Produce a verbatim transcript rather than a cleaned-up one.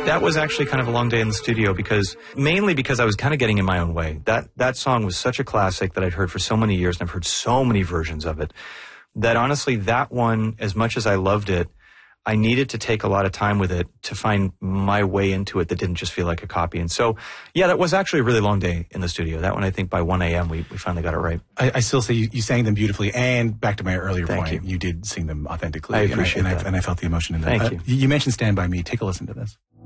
That was actually kind of a long day in the studio because, mainly because I was kind of getting in my own way. That, that song was such a classic that I'd heard for so many years, and I've heard so many versions of it, that honestly, that one, as much as I loved it, I needed to take a lot of time with it to find my way into it that didn't just feel like a copy. And so, yeah, that was actually a really long day in the studio. That one, I think by one a.m. we, we finally got it right. I, I still say you, you sang them beautifully, and back to my earlier Thank point, you. you did sing them authentically. I appreciate and I, that. And I, and I felt the emotion in that. Thank Uh, you. You mentioned Stand By Me. Take a listen to this.